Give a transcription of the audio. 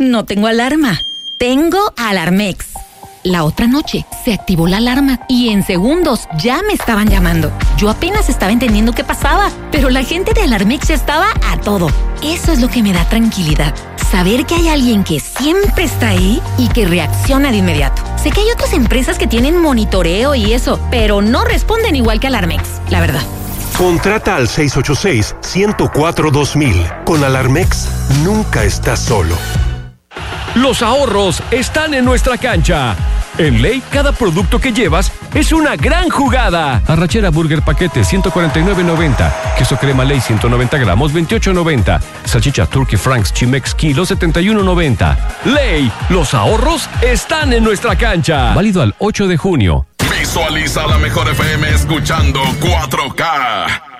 No tengo alarma. Tengo Alarmex. La otra noche se activó la alarma y en segundos ya me estaban llamando. Yo apenas estaba entendiendo qué pasaba, pero la gente de Alarmex ya estaba a todo. Eso es lo que me da tranquilidad. Saber que hay alguien que siempre está ahí y que reacciona de inmediato. Sé que hay otras empresas que tienen monitoreo y eso, pero no responden igual que Alarmex, la verdad. Contrata al 686-104-2000. Con Alarmex, nunca estás solo. Los ahorros están en nuestra cancha. En Ley, cada producto que llevas es una gran jugada. Arrachera Burger Paquete, $149.90. Queso crema Ley, 190 gramos, $28.90. Salchicha Turkey Franks Chimex Kilo, $71.90. Ley, los ahorros están en nuestra cancha. Válido al 8 de junio. Visualiza la mejor FM escuchando 4K.